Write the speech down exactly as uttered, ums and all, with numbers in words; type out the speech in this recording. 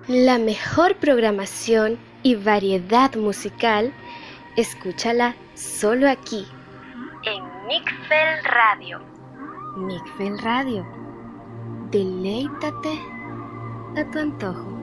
La mejor programación y variedad musical, escúchala solo aquí, en Mixel Radio. Mixel Radio, deleítate a tu antojo.